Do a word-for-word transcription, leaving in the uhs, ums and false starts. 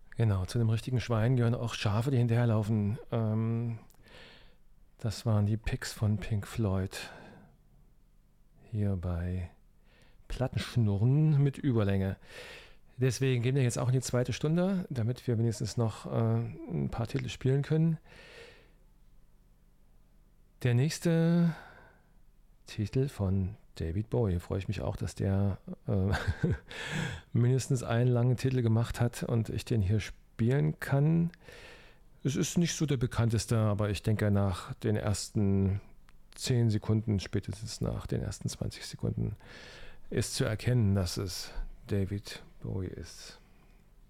Genau, zu dem richtigen Schwein gehören auch Schafe, die hinterherlaufen. Ähm, das waren die Picks von Pink Floyd. Hier bei Plattenschnurren mit Überlänge. Deswegen gehen wir jetzt auch in die zweite Stunde, damit wir wenigstens noch äh, ein paar Titel spielen können. Der nächste Titel von David Bowie. Freue ich mich auch, dass der äh, mindestens einen langen Titel gemacht hat und ich den hier spielen kann. Es ist nicht so der bekannteste, aber ich denke, nach den ersten zehn Sekunden, spätestens nach den ersten zwanzig Sekunden, ist zu erkennen, dass es David Bowie ist.